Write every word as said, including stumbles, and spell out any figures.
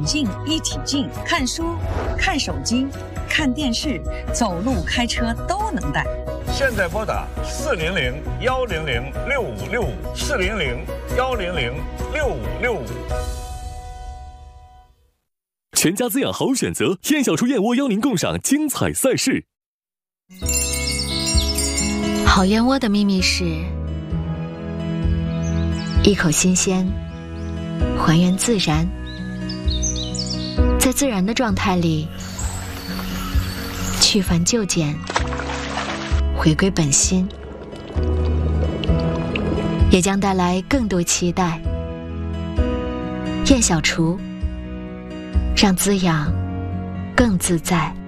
镜一体镜，看书、看手机、看电视、走路、开车都能带。 现在拨打四零零幺零零六五六五，四零零幺零零六五六五。 全家滋养好选择，燕小厨燕窝邀您共赏精彩赛事。 好燕窝的秘密是一口新鲜，还原自然，在自然的状态里去繁就简，回归本心，也将带来更多期待。燕小厨，让滋养更自在。